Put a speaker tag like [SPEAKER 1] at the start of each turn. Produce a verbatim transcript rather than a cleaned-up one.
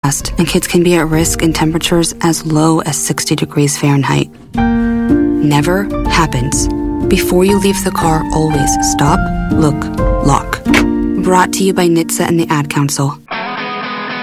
[SPEAKER 1] fast, and kids can be at risk in temperatures as low as sixty degrees Fahrenheit. Never happens. Before you leave the car, always stop, look, lock. Brought to you by N H T S A and the Ad Council.